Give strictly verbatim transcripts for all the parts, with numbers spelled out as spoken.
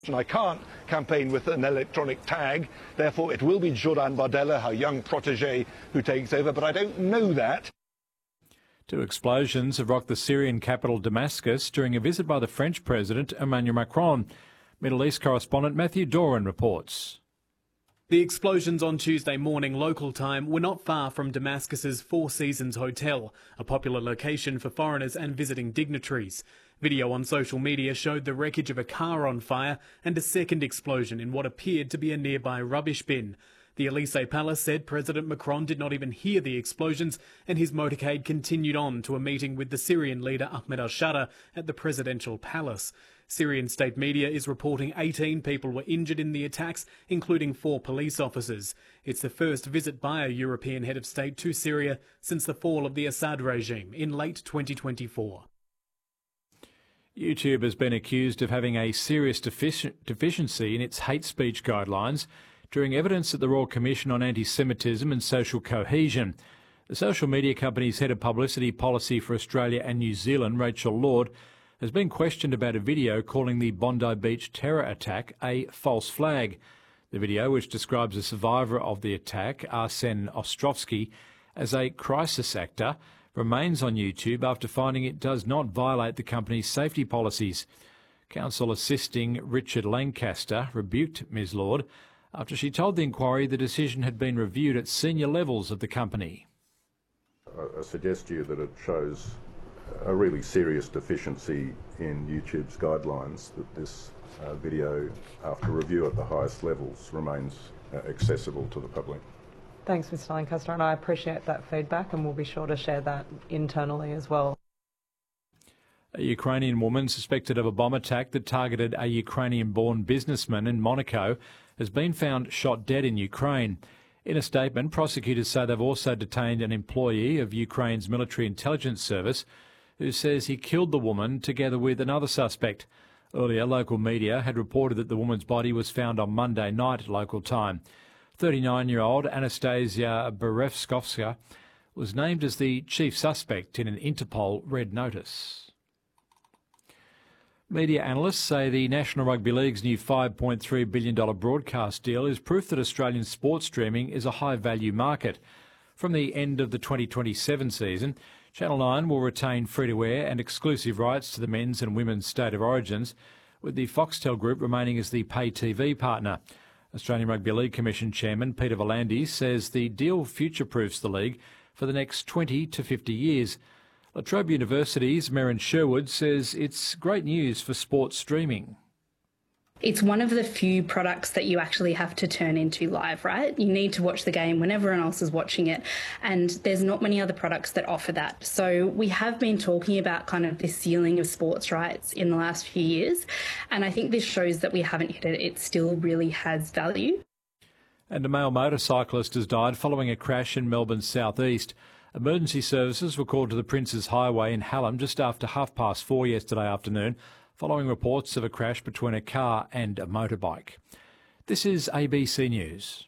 I can't campaign with an electronic tag, therefore it will be Jordan Bardella, her young protege, who takes over, but I don't know that. Two explosions have rocked the Syrian capital Damascus during a visit by the French President Emmanuel Macron. Middle East correspondent Matthew Doran reports. The explosions on Tuesday morning local time were not far from Damascus's Four Seasons Hotel, a popular location for foreigners and visiting dignitaries. Video on social media showed the wreckage of a car on fire and a second explosion in what appeared to be a nearby rubbish bin. The Elysee Palace said President Macron did not even hear the explosions, and his motorcade continued on to a meeting with the Syrian leader Ahmed al-Sharaa at the presidential palace. Syrian state media is reporting eighteen people were injured in the attacks, including four police officers. It's the first visit by a European head of state to Syria since the fall of the Assad regime in late twenty twenty-four. YouTube has been accused of having a serious defici- deficiency in its hate speech guidelines during evidence at the Royal Commission on Anti-Semitism and Social Cohesion. The social media company's head of publicity policy for Australia and New Zealand, Rachel Lord, has been questioned about a video calling the Bondi Beach terror attack a false flag. The video, which describes a survivor of the attack, Arsen Ostrovsky, as a crisis actor, remains on YouTube after finding it does not violate the company's safety policies. Counsel assisting Richard Lancaster rebuked Miz Lord after she told the inquiry the decision had been reviewed at senior levels of the company. I suggest to you that it shows a really serious deficiency in YouTube's guidelines, that this uh, video, after review at the highest levels, remains uh, accessible to the public. Thanks, Mister Lancaster, and I appreciate that feedback, and we'll be sure to share that internally as well. A Ukrainian woman suspected of a bomb attack that targeted a Ukrainian-born businessman in Monaco has been found shot dead in Ukraine. In a statement, prosecutors say they've also detained an employee of Ukraine's military intelligence service who says he killed the woman together with another suspect. Earlier, local media had reported that the woman's body was found on Monday night local time. thirty-nine-year-old Anastasia Berevskovska was named as the chief suspect in an Interpol red notice. Media analysts say the National Rugby League's new five point three billion dollars broadcast deal is proof that Australian sports streaming is a high-value market. From the end of the twenty twenty-seven season, Channel nine will retain free-to-air and exclusive rights to the men's and women's state of origins, with the Foxtel Group remaining as the pay T V partner. Australian Rugby League Commission Chairman Peter V'landys says the deal future-proofs the league for the next twenty to fifty years. La Trobe University's Merryn Sherwood says it's great news for sports streaming. It's one of the few products that you actually have to turn into live, right? You need to watch the game when everyone else is watching it, and there's not many other products that offer that. So we have been talking about kind of this ceiling of sports rights in the last few years, and I think this shows that we haven't hit it. It still really has value. And a male motorcyclist has died following a crash in Melbourne's southeast. Emergency services were called to the Princes Highway in Hallam just after half past four yesterday afternoon, following reports of a crash between a car and a motorbike. This is A B C News.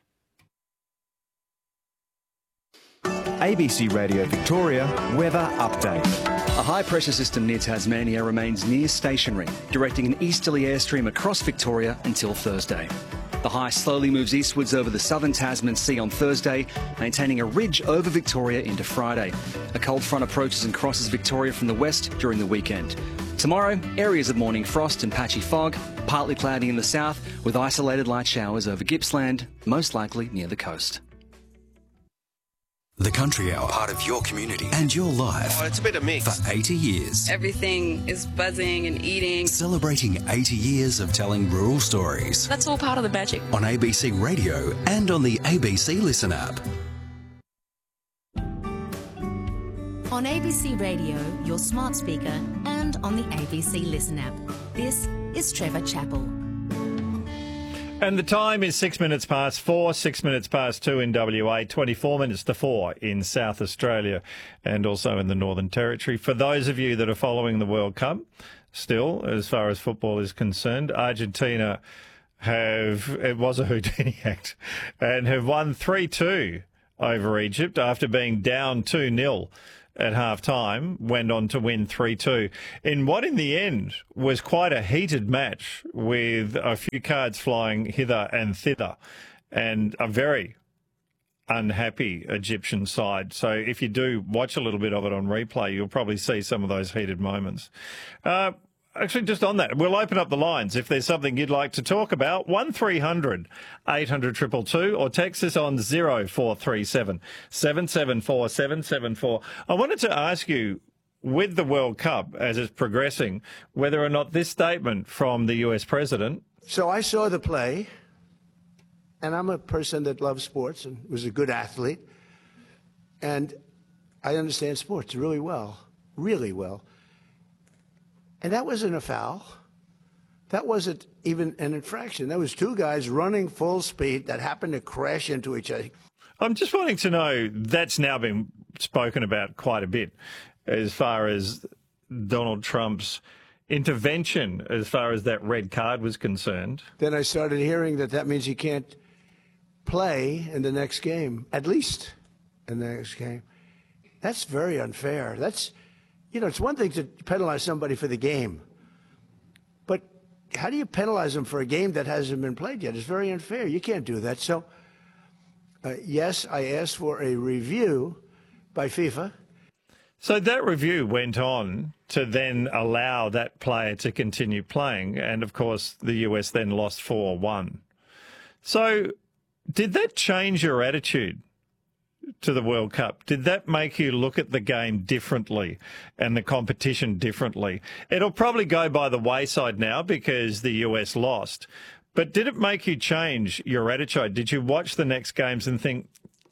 A B C Radio Victoria weather update. A high-pressure system near Tasmania remains near stationary, directing an easterly airstream across Victoria until Thursday. The high slowly moves eastwards over the southern Tasman Sea on Thursday, maintaining a ridge over Victoria into Friday. A cold front approaches and crosses Victoria from the west during the weekend. Tomorrow, areas of morning frost and patchy fog, partly cloudy in the south, with isolated light showers over Gippsland, most likely near the coast. The Country Hour, part of your community and your life. Oh, it's a bit of mix. For eighty years. Everything is buzzing and eating. Celebrating eighty years of telling rural stories. That's all part of the magic. On A B C Radio and on the A B C Listen app. On A B C Radio, your smart speaker, and on the A B C Listen app. This is Trevor Chappell. And the time is six minutes past four, six minutes past two in W A, twenty-four minutes to four in South Australia and also in the Northern Territory. For those of you that are following the World Cup, still, as far as football is concerned, Argentina have, it was a Houdini act, and have won three two over Egypt after being down two nil at half-time, went on to win three two in what in the end was quite a heated match with a few cards flying hither and thither and a very unhappy Egyptian side. So if you do watch a little bit of it on replay, you'll probably see some of those heated moments. Uh, Actually, just on that, we'll open up the lines if there's something you'd like to talk about. one three hundred eight hundred two two two or text us on zero four three seven seven seven four seven seven four. I wanted to ask you, with the World Cup as it's progressing, whether or not this statement from the U S president... So I saw the play, and I'm a person that loves sports and was a good athlete, and I understand sports really well, really well. And that wasn't a foul. That wasn't even an infraction. That was two guys running full speed that happened to crash into each other. I'm just wanting to know, that's now been spoken about quite a bit as far as Donald Trump's intervention as far as that red card was concerned. Then I started hearing that that means he can't play in the next game, at least in the next game. That's very unfair. That's... You know, it's one thing to penalize somebody for the game, but how do you penalize them for a game that hasn't been played yet? It's very unfair. You can't do that. So, uh, yes, I asked for a review by FIFA. So that review went on to then allow that player to continue playing, and, of course, the U S then lost four one. So did that change your attitude to the World Cup? Did that make you look at the game differently and the competition differently? It'll probably go by the wayside now because the U S lost. But did it make you change your attitude? Did you watch the next games and think,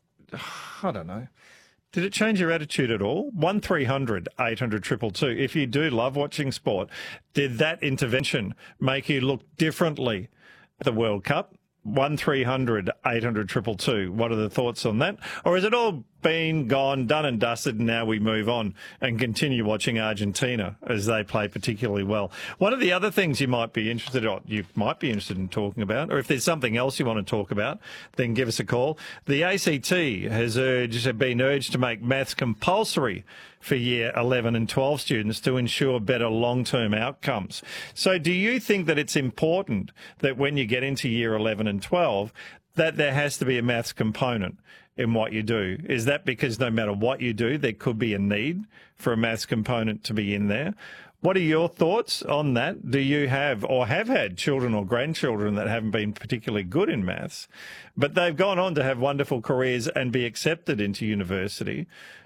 I don't know, did it change your attitude at all? one three hundred eight hundred two two two. If you do love watching sport, did that intervention make you look differently at the World Cup? one three hundred eight hundred two two two. What are the thoughts on that? Or has it all been, gone, done and dusted, and now we move on and continue watching Argentina as they play particularly well? One of the other things you might be interested in, you might be interested in talking about, or if there's something else you want to talk about, then give us a call. The A C T has urged, been urged to make maths compulsory for year eleven and twelve students to ensure better long-term outcomes. So do you think that it's important that when you get into year eleven and twelve, that there has to be a maths component in what you do? Is that because no matter what you do, there could be a need for a maths component to be in there? What are your thoughts on that? Do you have or have had children or grandchildren that haven't been particularly good in maths, but they've gone on to have wonderful careers and be accepted into university?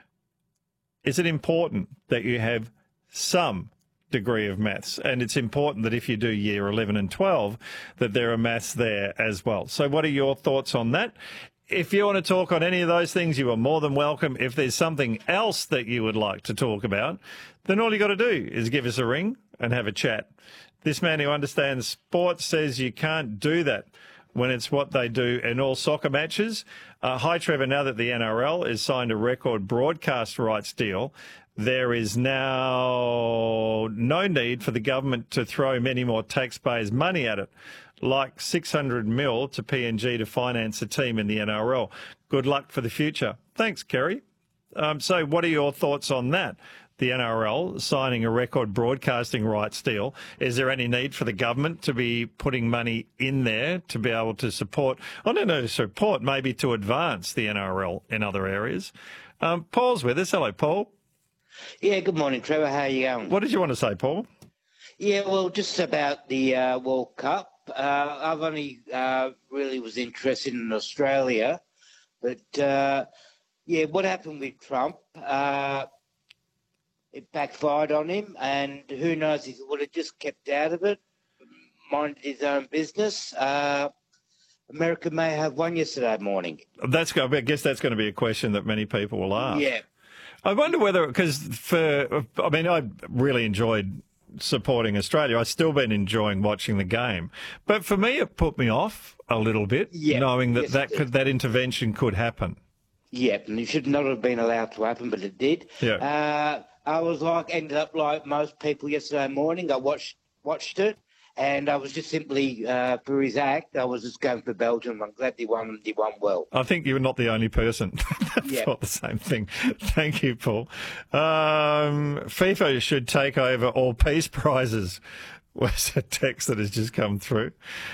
Is it important that you have some degree of maths? And it's important that if you do year eleven and twelve, that there are maths there as well. So what are your thoughts on that? If you want to talk on any of those things, you are more than welcome. If there's something else that you would like to talk about, then all you got to do is give us a ring and have a chat. This man who understands sports says you can't do that when it's what they do in all soccer matches. Uh, hi, Trevor. Now that the N R L has signed a record broadcast rights deal, there is now no need for the government to throw many more taxpayers' money at it, like six hundred mil to P N G to finance a team in the N R L. Good luck for the future. Thanks, Kerry. Um, so what are your thoughts on that? The N R L signing a record broadcasting rights deal. Is there any need for the government to be putting money in there to be able to support, I don't know, support, maybe to advance the N R L in other areas? Um, Paul's with us. Hello, Paul. Yeah, good morning, Trevor. How are you going? What did you want to say, Paul? Yeah, well, just about the uh, World Cup. Uh, I've only uh, really was interested in Australia. But, uh, yeah, what happened with Trump? Uh, It backfired on him, and who knows if he would have just kept out of it, minded his own business. Uh, America may have won yesterday morning. That's, I guess that's going to be a question that many people will ask. Yeah. I wonder whether, because for, I mean, I really enjoyed supporting Australia. I've still been enjoying watching the game. But for me, it put me off a little bit, yeah. knowing that yes, that, could, that intervention could happen. Yeah, and it should not have been allowed to happen, but it did. Yeah. Uh, I was like, ended up like most people yesterday morning. I watched watched it, And I was just simply, uh, for his act, I was just going for Belgium. I'm glad they won, they won well. I think you're not the only person that Yeah. thought the same thing. Thank you, Paul. Um, FIFA should take over all peace prizes was a text that has just come through.